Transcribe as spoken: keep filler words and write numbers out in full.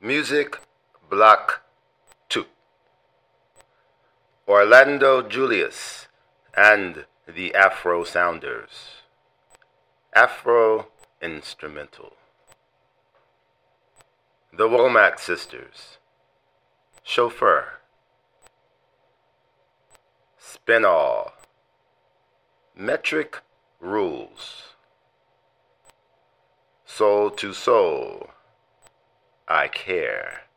Music Block two. Orlando Julius and the Afro Sounders. Afro Instrumental. The Womack Sisters. Chauffeur. Spinall. Metric Rules. Soul to Soul. I Care.